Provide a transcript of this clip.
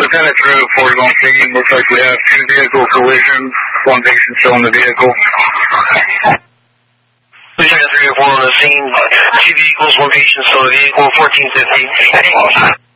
Lieutenant 304 is on scene. Looks like we have 2 vehicle collisions. 1 patient still in the vehicle. Lieutenant 304 on the scene. 2 vehicles, 1 patient still in the vehicle. 1450.